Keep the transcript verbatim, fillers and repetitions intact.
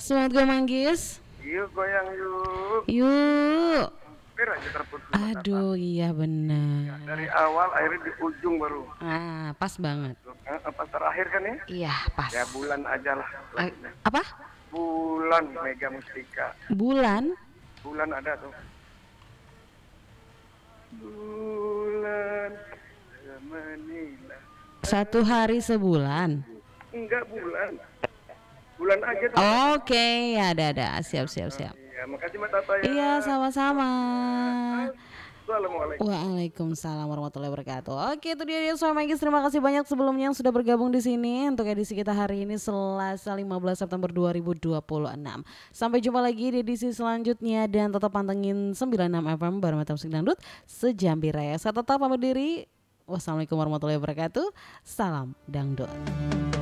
Semangat gue manggis. Yuk goyang yuk. Yuk. Hampir aja terputus. Aduh, iya benar. Dari awal akhirnya di ujung baru. Ah, pas banget. Eh, apa terakhir kan ya? Iya, pas. Ya bulan aja lah. A- apa? Bulan Mega Mustika. Bulan? Bulan ada tuh. Bulan menila. Satu hari sebulan. Enggak bulan. Bulan aja tuh. Oke, ada ada. Siap siap siap. Iya, makasih Mbak Tata ya. Iya, sama-sama. Assalamualaikum. Waalaikumsalam warahmatullahi wabarakatuh. Oke, itu dia dia Soal Magis. Terima kasih banyak sebelumnya yang sudah bergabung di sini untuk edisi kita hari ini Selasa lima belas September dua ribu dua puluh enam. Sampai jumpa lagi di edisi selanjutnya dan tetap pantengin sembilan puluh enam F M Barometer Musik Dangdut Sejambi Raya. Saya tetap pamit diri. Wassalamualaikum warahmatullahi wabarakatuh. Salam dangdut.